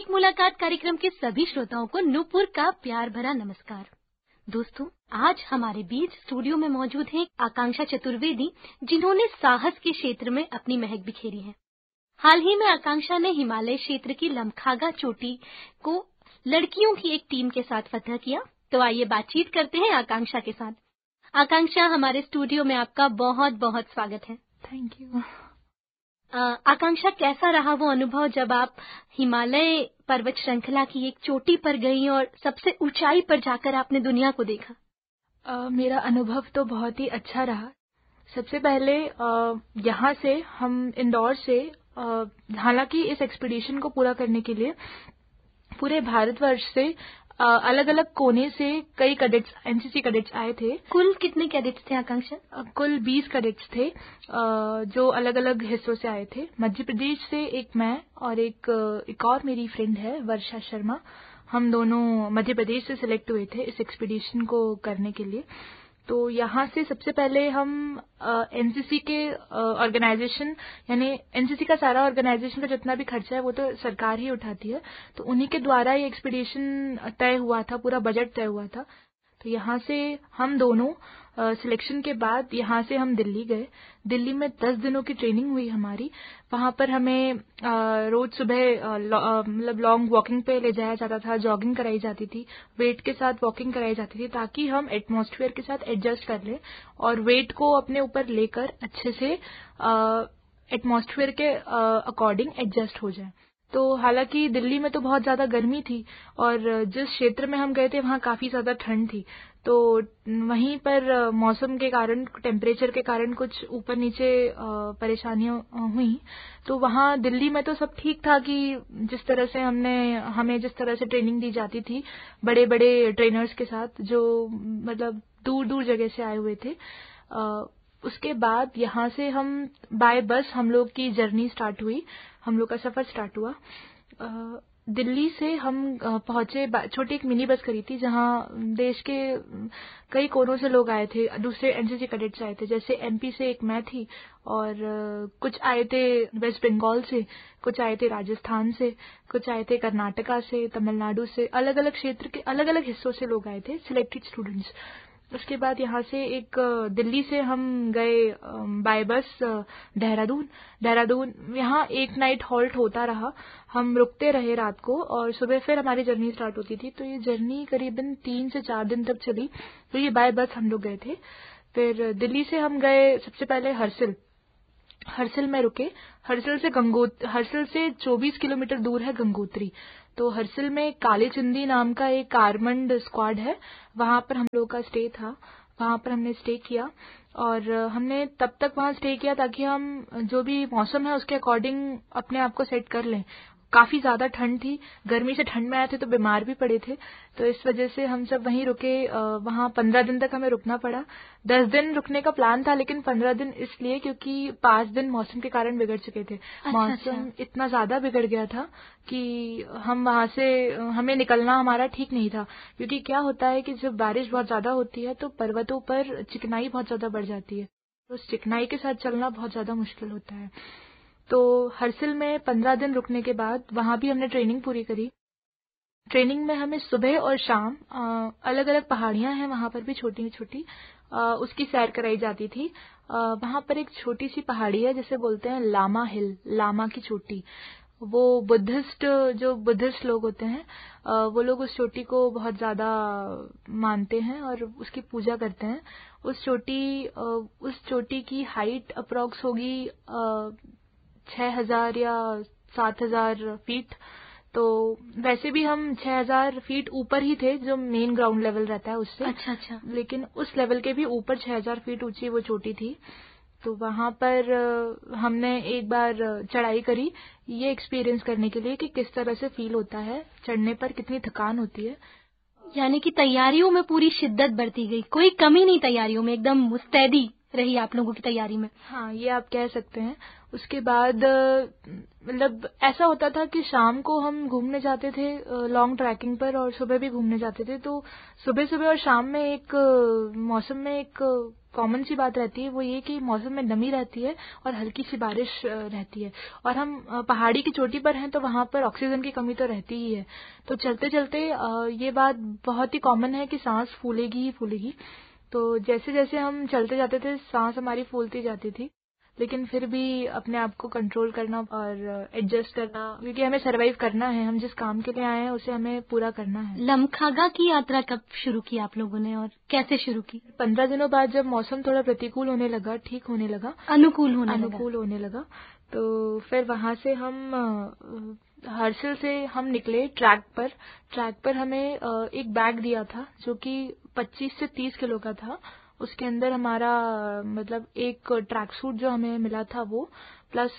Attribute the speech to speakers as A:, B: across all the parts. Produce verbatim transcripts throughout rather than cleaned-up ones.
A: एक मुलाकात कार्यक्रम के सभी श्रोताओं को नूपुर का प्यार भरा नमस्कार। दोस्तों, आज हमारे बीच स्टूडियो में मौजूद हैं आकांक्षा चतुर्वेदी, जिन्होंने साहस के क्षेत्र में अपनी महक बिखेरी है। हाल ही में आकांक्षा ने हिमालय क्षेत्र की लमखागा चोटी को लड़कियों की एक टीम के साथ फतह किया। तो आइए बातचीत करते हैं आकांक्षा के साथ। आकांक्षा, हमारे स्टूडियो में आपका बहुत बहुत स्वागत है।
B: Thank you.
A: आकांक्षा, कैसा रहा वो अनुभव जब आप हिमालय पर्वत श्रृंखला की एक चोटी पर गई और सबसे ऊंचाई पर जाकर आपने दुनिया को देखा?
B: uh, मेरा अनुभव तो बहुत ही अच्छा रहा। सबसे पहले uh, यहाँ से हम इंदौर से uh, हालांकि इस एक्सपीडिशन को पूरा करने के लिए पूरे भारतवर्ष से अलग अलग कोने से कई कैडेट्स, एनसीसी कैडेट्स आए थे।
A: कुल कितने कैडेट्स थे आकांक्षा?
B: कुल बीस कैडेट्स थे जो अलग अलग हिस्सों से आए थे। मध्य प्रदेश से एक मैं और एक एक और मेरी फ्रेंड है वर्षा शर्मा, हम दोनों मध्य प्रदेश से सिलेक्ट हुए थे इस एक्सपीडिशन को करने के लिए। तो यहाँ से सबसे पहले हम एनसीसी के ऑर्गेनाइजेशन यानी एनसीसी का सारा ऑर्गेनाइजेशन का जितना भी खर्चा है वो तो सरकार ही उठाती है, तो उन्हीं के द्वारा ये एक्सपीडिशन तय हुआ था, पूरा बजट तय हुआ था। तो यहाँ से हम दोनों सिलेक्शन के बाद यहाँ से हम दिल्ली गए। दिल्ली में दस दिनों की ट्रेनिंग हुई हमारी। वहाँ पर हमें आ, रोज सुबह मतलब लॉन्ग वॉकिंग पे ले जाया जाता था, जॉगिंग कराई जाती थी, वेट के साथ वॉकिंग कराई जाती थी ताकि हम एटमॉस्फेयर के साथ एडजस्ट कर लें और वेट को अपने ऊपर लेकर अच्छे से एटमॉस्फेयर के अकॉर्डिंग एडजस्ट हो जाए। तो हालांकि दिल्ली में तो बहुत ज्यादा गर्मी थी और जिस क्षेत्र में हम गए थे वहाँ काफी ज्यादा ठंड थी, तो वहीं पर मौसम के कारण, टेम्परेचर के कारण कुछ ऊपर नीचे परेशानियां हुई। तो वहाँ दिल्ली में तो सब ठीक था कि जिस तरह से हमने हमें जिस तरह से ट्रेनिंग दी जाती थी बड़े बड़े ट्रेनर्स के साथ जो मतलब दूर दूर जगह से आए हुए थे। उसके बाद यहाँ से हम बाय बस हम लोग की जर्नी स्टार्ट हुई, हम लोग का सफर स्टार्ट हुआ। दिल्ली से हम पहुंचे, छोटी एक मिनी बस करी थी जहाँ देश के कई कोनों से लोग आए थे, दूसरे एनसीसी कैडेट्स आए थे। जैसे एमपी से एक मैं थी और कुछ आए थे वेस्ट बंगाल से, कुछ आए थे राजस्थान से, कुछ आए थे कर्नाटका से, तमिलनाडु से, अलग अलग क्षेत्र के अलग अलग हिस्सों से लोग आए थे, सिलेक्टेड स्टूडेंट्स। उसके बाद यहाँ से एक दिल्ली से हम गए बाय बस देहरादून। देहरादून यहाँ एक नाइट हॉल्ट होता रहा, हम रुकते रहे रात को और सुबह फिर हमारी जर्नी स्टार्ट होती थी। तो ये जर्नी करीबन तीन से चार दिन तक चली। तो ये बाय बस हम लोग गए थे। फिर दिल्ली से हम गए सबसे पहले हरसिल। हरसिल में रुके। हरसिल से गंगोत हरसिल से चौबीस किलोमीटर दूर है गंगोत्री। तो हरसिल में काली चुंदी नाम का एक आर्मड स्क्वाड है, वहां पर हम लोग का स्टे था। वहां पर हमने स्टे किया और हमने तब तक वहां स्टे किया ताकि हम जो भी मौसम है उसके अकॉर्डिंग अपने आप को सेट कर लें। काफी ज्यादा ठंड थी, गर्मी से ठंड में आए थे तो बीमार भी पड़े थे, तो इस वजह से हम सब वहीं रुके। वहां पंद्रह दिन तक हमें रुकना पड़ा। दस दिन रुकने का प्लान था लेकिन पंद्रह दिन इसलिए क्योंकि पांच दिन मौसम के कारण बिगड़ चुके थे।
A: अच्छा,
B: मौसम
A: अच्छा।
B: इतना ज्यादा बिगड़ गया था कि हम वहां से हमें निकलना हमारा ठीक नहीं था, क्योंकि क्या होता है कि जब बारिश बहुत ज्यादा होती है तो पर्वतों पर चिकनाई बहुत ज्यादा बढ़ जाती है, तो उस चिकनाई के साथ चलना बहुत ज्यादा मुश्किल होता है। तो हरसिल में पंद्रह दिन रुकने के बाद वहां भी हमने ट्रेनिंग पूरी करी। ट्रेनिंग में हमें सुबह और शाम अलग अलग पहाड़ियां हैं वहां पर भी छोटी छोटी, उसकी सैर कराई जाती थी। वहां पर एक छोटी सी पहाड़ी है जिसे बोलते हैं लामा हिल, लामा की चोटी। वो बुद्धिस्ट जो बुद्धिस्ट लोग होते हैं वो लोग उस चोटी को बहुत ज्यादा मानते हैं और उसकी पूजा करते हैं। उस चोटी उस चोटी की हाइट अप्रोक्स होगी छह हजार या सात हजार फीट। तो वैसे भी हम छह हजार फीट ऊपर ही थे जो मेन ग्राउंड लेवल रहता है उससे।
A: अच्छा अच्छा।
B: लेकिन उस लेवल के भी ऊपर छह हजार फीट ऊंची वो चोटी थी। तो वहां पर हमने एक बार चढ़ाई करी ये एक्सपीरियंस करने के लिए कि किस तरह से फील होता है चढ़ने पर, कितनी थकान होती है।
A: यानी कि तैयारियों में पूरी शिद्दत बरती गई, कोई कमी नहीं तैयारियों में, एकदम मुस्तैदी रही आप लोगों की तैयारी में।
B: हाँ, ये आप कह सकते हैं। उसके बाद मतलब ऐसा होता था कि शाम को हम घूमने जाते थे लॉन्ग ट्रैकिंग पर, और सुबह भी घूमने जाते थे। तो सुबह सुबह और शाम में एक मौसम में एक कॉमन सी बात रहती है, वो ये कि मौसम में नमी रहती है और हल्की सी बारिश रहती है। और हम पहाड़ी की चोटी पर हैं तो वहां पर ऑक्सीजन की कमी तो रहती ही है। तो चलते चलते ये बात बहुत ही कॉमन है कि सांस फूलेगी ही फूलेगी। तो जैसे जैसे हम चलते जाते थे सांस हमारी फूलती जाती थी, लेकिन फिर भी अपने आप को कंट्रोल करना और एडजस्ट करना, क्योंकि हमें सरवाइव करना है। हम जिस काम के लिए आए हैं उसे हमें पूरा करना है।
A: लमखागा की यात्रा कब शुरू की आप लोगों ने और कैसे शुरू की?
B: पंद्रह दिनों बाद जब मौसम थोड़ा प्रतिकूल होने लगा, ठीक होने लगा,
A: अनुकूल होने लगा
B: अनुकूल होने लगा तो फिर वहां से हम हर्सिल से हम निकले ट्रैक पर। ट्रैक पर हमें एक बैग दिया था जो कि पच्चीस से तीस किलो का था। उसके अंदर हमारा मतलब एक ट्रैक सूट जो हमें मिला था वो, प्लस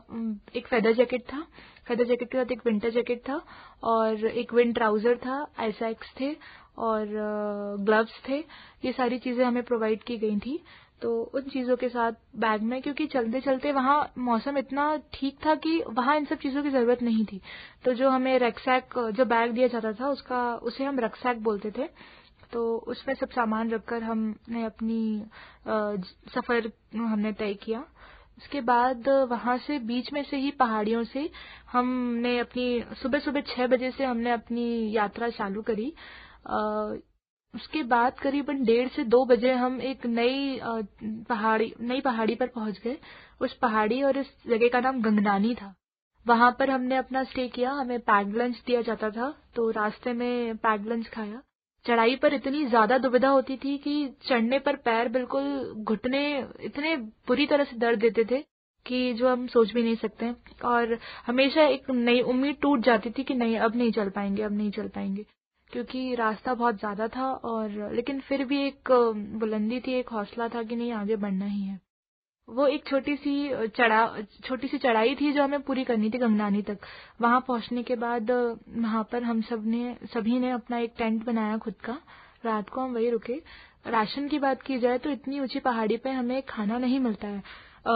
B: एक फेदर जैकेट था। फेदर जैकेट के साथ एक विंटर जैकेट था और एक विंड ट्राउजर था, आइसैक्स थे और ग्लव्स थे। ये सारी चीजें हमें प्रोवाइड की गई थी। तो उन चीजों के साथ बैग में, क्योंकि चलते चलते वहां मौसम इतना ठीक था कि वहां इन सब चीजों की जरूरत नहीं थी। तो जो हमें रैकसैक जो बैग दिया जाता था उसका उसे हम रैकसैक बोलते थे। तो उसमें सब सामान रखकर हमने अपनी आ, सफर हमने तय किया। उसके बाद वहां से बीच में से ही पहाड़ियों से हमने अपनी सुबह सुबह छह बजे से हमने अपनी यात्रा चालू करी। आ, उसके बाद करीबन डेढ़ से दो बजे हम एक नई पहाड़ी नई पहाड़ी पर पहुंच गए। उस पहाड़ी और इस जगह का नाम गंगनानी था। वहां पर हमने अपना स्टे किया। हमें पैक्ड लंच दिया जाता था, तो रास्ते में पैक्ड लंच खाया। चढ़ाई पर इतनी ज्यादा दुविधा होती थी कि चढ़ने पर पैर बिल्कुल घुटने इतने बुरी तरह से दर्द देते थे कि जो हम सोच भी नहीं सकते। और हमेशा एक नई उम्मीद टूट जाती थी कि नहीं, अब नहीं चल पाएंगे, अब नहीं चल पाएंगे, क्योंकि रास्ता बहुत ज्यादा था। और लेकिन फिर भी एक बुलंदी थी, एक हौसला था कि नहीं, आगे बढ़ना ही है। वो एक छोटी सी चढ़ा छोटी सी चढ़ाई थी जो हमें पूरी करनी थी गंगनानी तक। वहां पहुंचने के बाद वहां पर हम सब ने सभी ने अपना एक टेंट बनाया खुद का। रात को हम वही रुके। राशन की बात की जाए तो इतनी ऊंची पहाड़ी पे हमें खाना नहीं मिलता है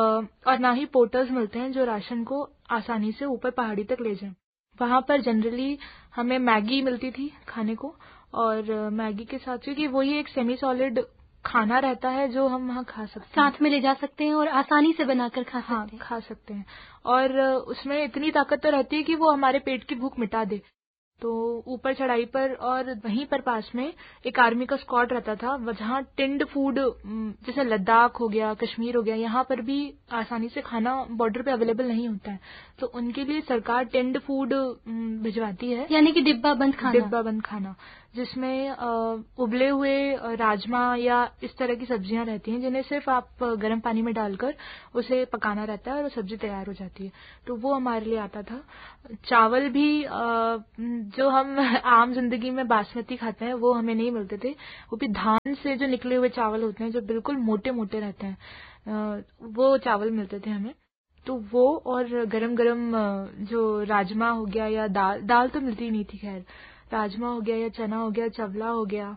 B: और ना ही पोर्टर्स मिलते हैं जो राशन को आसानी से ऊपर पहाड़ी तक ले जाएं। वहां पर जनरली हमें मैगी मिलती थी खाने को, और मैगी के साथ क्योंकि वही एक सेमी सॉलिड खाना रहता है जो हम वहाँ खा सकते हैं,
A: साथ में ले जा सकते हैं और आसानी से बनाकर खा सकते
B: हाँ,
A: हैं।
B: खा सकते हैं। और उसमें इतनी ताकत तो रहती है कि वो हमारे पेट की भूख मिटा दे। तो ऊपर चढ़ाई पर और वहीं पर पास में एक आर्मी का स्क्वाड रहता था, जहाँ टिंड फूड जैसे लद्दाख हो गया, कश्मीर हो गया, यहाँ पर भी आसानी से खाना बॉर्डर पे अवेलेबल नहीं होता है। तो उनके लिए सरकार टिंड फूड भिजवाती है,
A: यानी कि डिब्बा बंद खाना
B: डिब्बा बंद खाना जिसमें उबले हुए राजमा या इस तरह की सब्जियां रहती हैं, जिन्हें सिर्फ आप गर्म पानी में डालकर उसे पकाना रहता है और वो सब्जी तैयार हो जाती है। तो वो हमारे लिए आता था। चावल भी जो हम आम जिंदगी में बासमती खाते हैं वो हमें नहीं मिलते थे। वो भी धान से जो निकले हुए चावल होते हैं जो बिल्कुल मोटे मोटे रहते हैं, वो चावल मिलते थे हमें। तो वो और गरम गरम जो राजमा हो गया या दाल दाल तो मिलती नहीं थी, खैर राजमा हो गया या चना हो गया, चवला हो गया,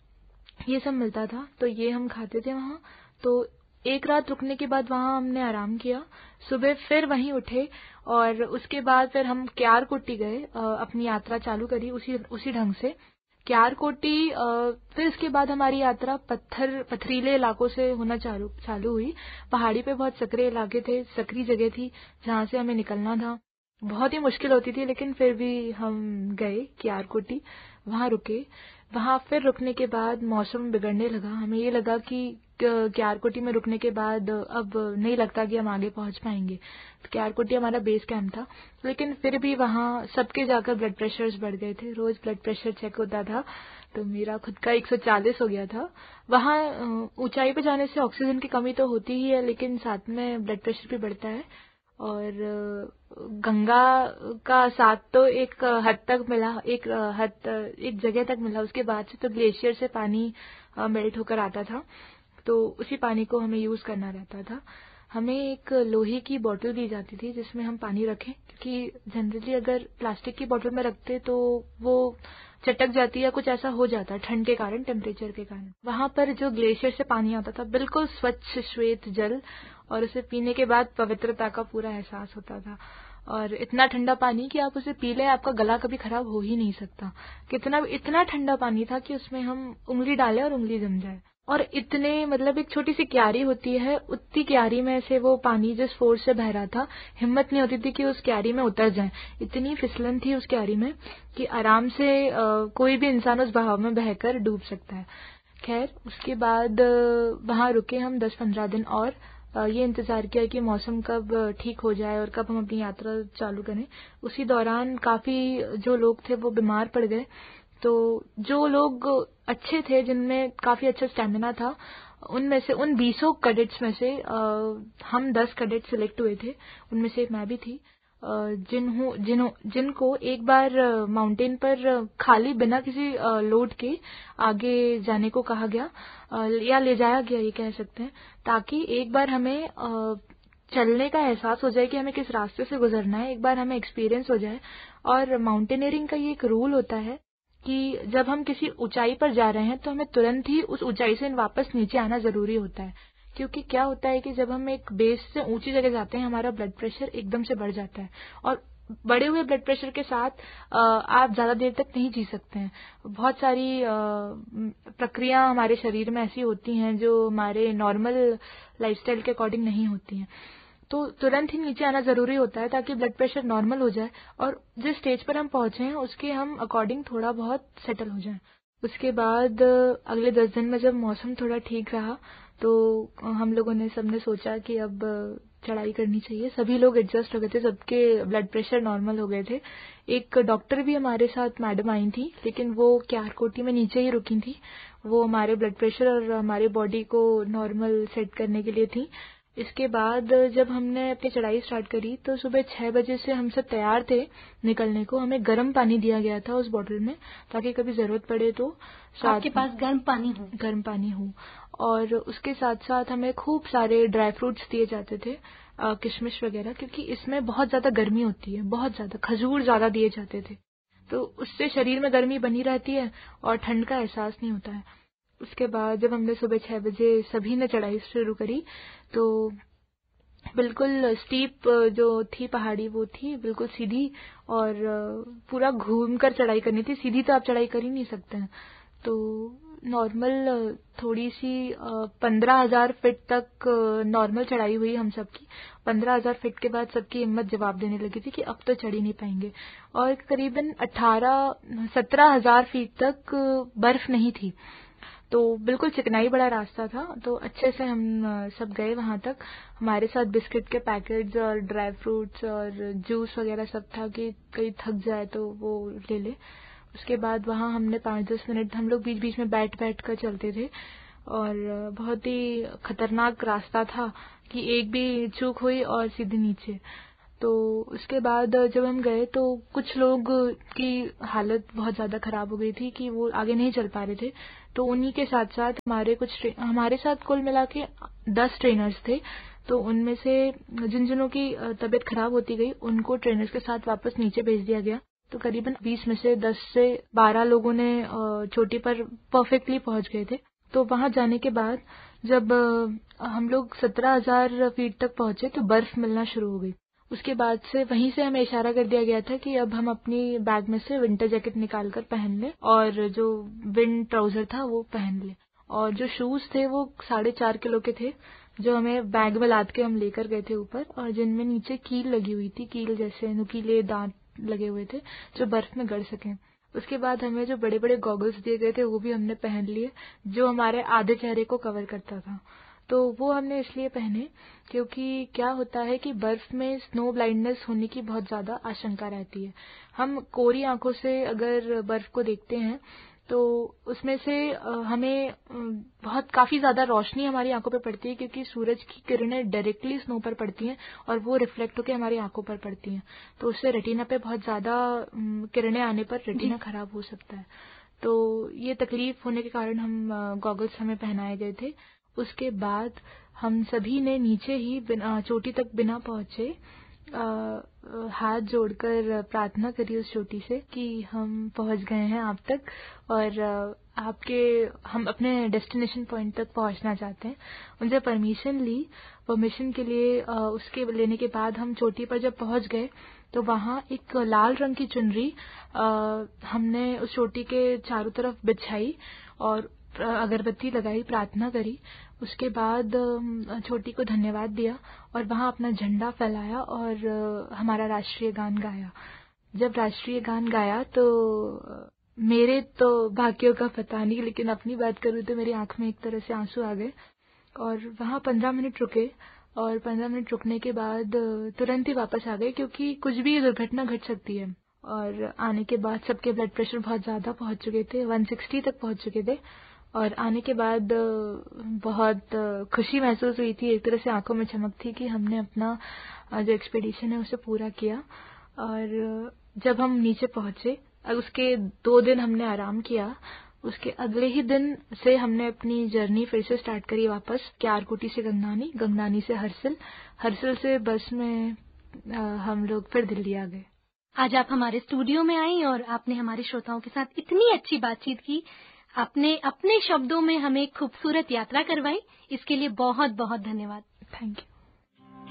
B: ये सब मिलता था। तो ये हम खाते थे वहां। तो एक रात रुकने के बाद वहां हमने आराम किया। सुबह फिर वहीं उठे और उसके बाद फिर हम क्यारकोटी गए, अपनी यात्रा चालू करी उसी उसी ढंग से क्यारकोटी। फिर इसके बाद हमारी यात्रा पत्थर पथरीले इलाकों से होना चालू चालू हुई। पहाड़ी पे बहुत सकरे इलाके थे, सकरी जगह थी जहां से हमें निकलना था। बहुत ही मुश्किल होती थी, लेकिन फिर भी हम गए क्यारकोटी, वहां रुके। वहां फिर रुकने के बाद मौसम बिगड़ने लगा। हमें ये लगा कि क्यारकोटी में रुकने के बाद अब नहीं लगता कि हम आगे पहुंच पाएंगे। तो क्यारकोटी हमारा बेस कैंप था, लेकिन फिर भी वहां सबके जाकर ब्लड प्रेशर्स बढ़ गए थे। रोज ब्लड प्रेशर चेक होता था, तो मेरा खुद का एक सौ चालीस हो गया था। वहां ऊंचाई पे जाने से ऑक्सीजन की कमी तो होती ही है, लेकिन साथ में ब्लड प्रेशर भी बढ़ता है। और गंगा का साथ तो एक हद तक मिला, एक हद एक जगह तक मिला। उसके बाद से तो ग्लेशियर से पानी मेल्ट होकर आता था, तो उसी पानी को हमें यूज करना रहता था। हमें एक लोहे की बोतल दी जाती थी जिसमें हम पानी रखें, क्योंकि जनरली अगर प्लास्टिक की बोतल में रखते तो वो चटक जाती है या कुछ ऐसा हो जाता है ठंड के कारण, टेम्परेचर के कारण। वहां पर जो ग्लेशियर से पानी आता था बिल्कुल स्वच्छ श्वेत जल, और उसे पीने के बाद पवित्रता का पूरा एहसास होता था। और इतना ठंडा पानी कि आप उसे पी लें, आपका गला कभी खराब हो ही नहीं सकता। कितना इतना ठंडा पानी था कि उसमें हम उंगली डालें और उंगली जम जाए। और इतने मतलब एक छोटी सी क्यारी होती है, उतनी क्यारी में से वो पानी जिस फोर्स से बह रहा था, हिम्मत नहीं होती थी कि उस क्यारी में उतर जाए। इतनी फिसलन थी उस क्यारी में कि आराम से आ, कोई भी इंसान उस बहाव में बहकर डूब सकता है। खैर, उसके बाद वहां रुके हम दस पंद्रह दिन और ये इंतजार किया कि मौसम कब ठीक हो जाए और कब हम अपनी यात्रा चालू करें। उसी दौरान काफी जो लोग थे वो बीमार पड़ गए। तो जो लोग अच्छे थे, जिनमें काफी अच्छा स्टैमिना था, उनमें से उन बीसों कैडेट्स में से आ, हम दस कैडेट सिलेक्ट हुए थे। उनमें से मैं भी थी, जिन्हों जिन्हों जिनको एक बार माउंटेन पर खाली बिना किसी लोड के आगे जाने को कहा गया या ले जाया गया, ये कह सकते हैं, ताकि एक बार हमें चलने का एहसास हो जाए कि हमें किस रास्ते से गुजरना है, एक बार हमें एक्सपीरियंस हो जाए। और माउंटेनियरिंग का ये एक रूल होता है कि जब हम किसी ऊंचाई पर जा रहे हैं तो हमें तुरंत ही उस ऊंचाई से वापस नीचे आना जरूरी होता है। क्योंकि क्या होता है कि जब हम एक बेस से ऊंची जगह जाते हैं, हमारा ब्लड प्रेशर एकदम से बढ़ जाता है, और बढ़े हुए ब्लड प्रेशर के साथ आप ज्यादा देर तक नहीं जी सकते हैं। बहुत सारी प्रक्रिया हमारे शरीर में ऐसी होती हैं जो हमारे नॉर्मल लाइफस्टाइल के अकॉर्डिंग नहीं होती हैं। तो तुरंत ही नीचे आना जरूरी होता है ताकि ब्लड प्रेशर नॉर्मल हो जाए और जिस स्टेज पर हम पहुंचे हैं उसके हम अकॉर्डिंग थोड़ा बहुत सेटल हो जाएं। उसके बाद अगले दस दिन में जब मौसम थोड़ा ठीक रहा तो हम लोगों ने सबने सोचा कि अब चढ़ाई करनी चाहिए। सभी लोग एडजस्ट हो गए थे, सबके ब्लड प्रेशर नॉर्मल हो गए थे। एक डॉक्टर भी हमारे साथ मैडम आई थी, लेकिन वो क्यारकोटी में नीचे ही रुकी थी। वो हमारे ब्लड प्रेशर और हमारे बॉडी को नॉर्मल सेट करने के लिए थी। इसके बाद जब हमने अपनी चढ़ाई स्टार्ट करी तो सुबह छह बजे से हम सब तैयार थे निकलने को। हमें गर्म पानी दिया गया था उस बोतल में, ताकि कभी जरूरत पड़े तो
A: आपके पास गर्म पानी हो
B: गर्म पानी हो और उसके साथ साथ हमें खूब सारे ड्राई फ्रूट्स दिए जाते थे, किशमिश वगैरह, क्योंकि इसमें बहुत ज्यादा गर्मी होती है, बहुत ज्यादा। खजूर ज्यादा दिए जाते थे, तो उससे शरीर में गर्मी बनी रहती है और ठंड का एहसास नहीं होता है। उसके बाद जब हमने सुबह छह बजे सभी ने चढ़ाई शुरू करी तो बिल्कुल स्टीप जो थी पहाड़ी वो थी बिल्कुल सीधी, और पूरा घूमकर चढ़ाई करनी थी। सीधी तो आप चढ़ाई कर ही नहीं सकते हैं। तो नॉर्मल थोड़ी सी पंद्रह हजार फीट तक नॉर्मल चढ़ाई हुई हम सबकी। पंद्रह हजार फीट के बाद सबकी हिम्मत जवाब देने लगी थी कि अब तो चढ़ ही नहीं पाएंगे। और करीबन अठारह सत्रह हजार फीट तक बर्फ नहीं थी, तो बिल्कुल चिकनाई बड़ा रास्ता था। तो अच्छे से हम सब गए वहां तक। हमारे साथ बिस्किट के पैकेट्स और ड्राई फ्रूट्स और जूस वगैरह सब था कि कहीं थक जाए तो वो ले ले। उसके बाद वहां हमने पाँच दस मिनट हम लोग बीच बीच में बैठ बैठ कर चलते थे, और बहुत ही खतरनाक रास्ता था कि एक भी चूक हुई और सीधे नीचे। तो उसके बाद जब हम गए तो कुछ लोग की हालत बहुत ज्यादा खराब हो गई थी कि वो आगे नहीं चल पा रहे थे। तो उन्हीं के साथ साथ हमारे कुछ हमारे साथ कुल मिला के दस ट्रेनर्स थे। तो उनमें से जिन जिनों की तबीयत खराब होती गई उनको ट्रेनर्स के साथ वापस नीचे भेज दिया गया। तो करीबन बीस में से दस से बारह लोगों ने चोटी पर परफेक्टली पहुंच गए थे। तो वहां जाने के बाद जब हम लोग सत्रह हजार फीट तक पहुंचे तो बर्फ मिलना शुरू हो गई। उसके बाद से वहीं से हमें इशारा कर दिया गया था कि अब हम अपनी बैग में से विंटर जैकेट निकालकर पहन लें और जो विंड ट्राउजर था वो पहन लें। और जो शूज थे वो साढ़े चार किलो के थे, जो हमें बैग में लाद के हम लेकर गए थे ऊपर, और जिनमें नीचे कील लगी हुई थी, कील जैसे नुकीले दांत लगे हुए थे जो बर्फ में गड़ सकें। उसके बाद हमें जो बड़े बड़े गॉगल्स दिए गए थे वो भी हमने पहन लिए, जो हमारे आधे चेहरे को कवर करता था। तो वो हमने इसलिए पहने क्योंकि क्या होता है कि बर्फ में स्नो ब्लाइंडनेस होने की बहुत ज्यादा आशंका रहती है। हम कोरी आंखों से अगर बर्फ को देखते हैं तो उसमें से हमें बहुत काफी ज्यादा रोशनी हमारी आंखों पर पड़ती है, क्योंकि सूरज की किरणें डायरेक्टली स्नो पर पड़ती हैं और वो रिफ्लेक्ट होकर हमारी आंखों पर पड़ती हैं। तो उससे रेटिना पे बहुत ज्यादा किरणें आने पर रेटिना खराब हो सकता है। तो ये तकलीफ होने के कारण हम गॉगल्स हमें पहनाए गए थे। उसके बाद हम सभी ने नीचे ही बिना चोटी तक बिना पहुंचे आ, हाथ जोड़कर प्रार्थना करी उस चोटी से कि हम पहुंच गए हैं आप तक और आपके हम अपने डेस्टिनेशन पॉइंट तक पहुंचना चाहते हैं। उनसे परमिशन ली। परमिशन के लिए आ, उसके लेने के बाद हम चोटी पर जब पहुंच गए तो वहां एक लाल रंग की चुनरी आ, हमने उस चोटी के चारों तरफ बिछाई और अगरबत्ती लगाई, प्रार्थना करी। उसके बाद छोटी को धन्यवाद दिया और वहां अपना झंडा फहराया और हमारा राष्ट्रीय गान गाया। जब राष्ट्रीय गान गाया तो मेरे तो भाग्यों का पता नहीं, लेकिन अपनी बात करूँ तो मेरी आंख में एक तरह से आंसू आ गए। और वहां पंद्रह मिनट रुके और पंद्रह मिनट रुकने के बाद तुरंत ही वापस आ गए, क्योंकि कुछ भी दुर्घटना घट सकती है। और आने के बाद सबके ब्लड प्रेशर बहुत ज्यादा पहुंच चुके थे, एक सौ साठ तक पहुंच चुके थे। और आने के बाद बहुत खुशी महसूस हुई थी, एक तरह से आंखों में चमक थी कि हमने अपना जो एक्सपीडिशन है उसे पूरा किया। और जब हम नीचे पहुंचे, उसके दो दिन हमने आराम किया। उसके अगले ही दिन से हमने अपनी जर्नी फिर से स्टार्ट करी वापस, क्यारकुटी से गंगनानी, गंगनानी से हर्सिल, हर्सिल से बस में हम लोग फिर दिल्ली आ गए।
A: आज आप हमारे स्टूडियो में आई और आपने हमारे श्रोताओं के साथ इतनी अच्छी बातचीत की, आपने अपने शब्दों में हमें खूबसूरत यात्रा करवाई, इसके लिए बहुत बहुत धन्यवाद।
B: Thank you.